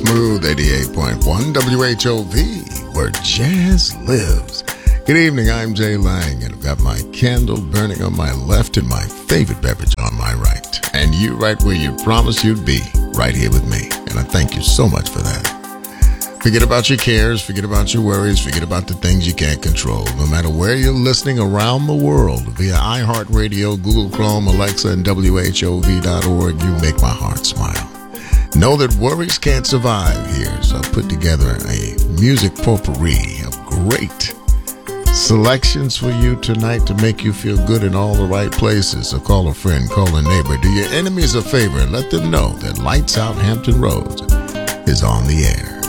Smooth 88.1 WHOV, where jazz lives. Good evening, I'm Jay Lang, and I've got my candle burning on my left and my favorite beverage on my right. And you right where you promised you'd be, right here with me. And I thank you so much for that. Forget about your cares, forget about your worries, forget about the things you can't control. No matter where you're listening around the world, via iHeartRadio, Google Chrome, Alexa, and WHOV.org, you make my heart smile. Know that worries can't survive here, so I've put together a music potpourri of great selections for you tonight to make you feel good in all the right places. So call a friend, call a neighbor, do your enemies a favor, and let them know that Lights Out Hampton Roads is on the air.